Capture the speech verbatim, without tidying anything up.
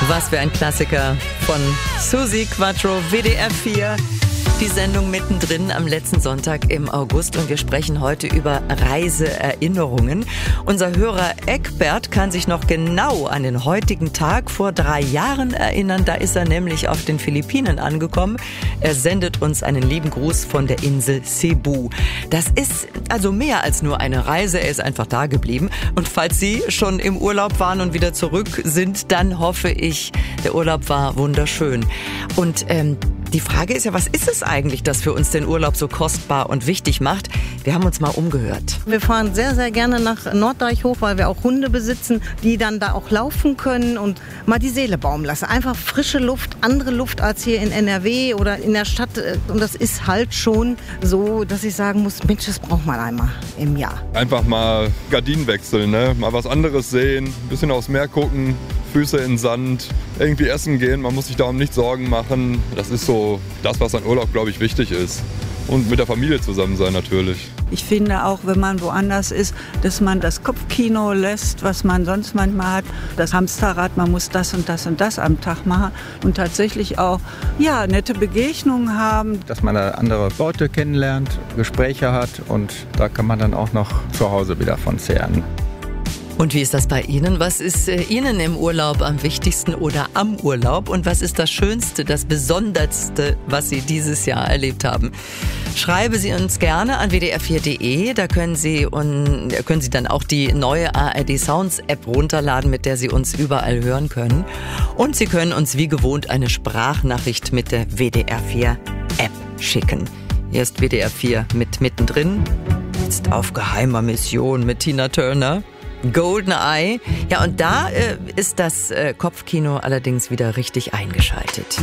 Was für ein Klassiker von Susi Quattro, W D R vier. Die Sendung mittendrin am letzten Sonntag im August und wir sprechen heute über Reiseerinnerungen. Unser Hörer Eckbert kann sich noch genau an den heutigen Tag vor drei Jahren erinnern. Da ist er nämlich auf den Philippinen angekommen. Er sendet uns einen lieben Gruß von der Insel Cebu. Das ist also mehr als nur eine Reise. Er ist einfach da geblieben. Und falls Sie schon im Urlaub waren und wieder zurück sind, dann hoffe ich, der Urlaub war wunderschön. Und ähm, die Frage ist ja, was ist es eigentlich, das für uns den Urlaub so kostbar und wichtig macht? Wir haben uns mal umgehört. Wir fahren sehr, sehr gerne nach Norddeich hoch, weil wir auch Hunde besitzen, die dann da auch laufen können und mal die Seele baumeln lassen. Einfach frische Luft, andere Luft als hier in N R W oder in der Stadt. Und das ist halt schon so, dass ich sagen muss, Mensch, das braucht man einmal im Jahr. Einfach mal Gardinen wechseln, ne? Mal was anderes sehen, ein bisschen aufs Meer gucken, Füße in den Sand, irgendwie essen gehen, man muss sich darum nicht Sorgen machen. Das ist so das, was an Urlaub, glaube ich, wichtig ist. Und mit der Familie zusammen sein natürlich. Ich finde auch, wenn man woanders ist, dass man das Kopfkino lässt, was man sonst manchmal hat. Das Hamsterrad, man muss das und das und das am Tag machen. Und tatsächlich auch ja, nette Begegnungen haben. Dass man da andere Leute kennenlernt, Gespräche hat und da kann man dann auch noch zu Hause wieder von zehren. Und wie ist das bei Ihnen? Was ist äh, Ihnen im Urlaub am wichtigsten oder am Urlaub? Und was ist das Schönste, das Besonderste, was Sie dieses Jahr erlebt haben? Schreibe Sie uns gerne an w d r vier punkt d e. Da können Sie, und, können Sie dann auch die neue A R D Sounds App runterladen, mit der Sie uns überall hören können. Und Sie können uns wie gewohnt eine Sprachnachricht mit der W D R vier App schicken. Hier ist W D R vier mit mittendrin. Jetzt auf geheimer Mission mit Tina Turner. Goldeneye. Ja, und da äh, ist das äh, Kopfkino allerdings wieder richtig eingeschaltet.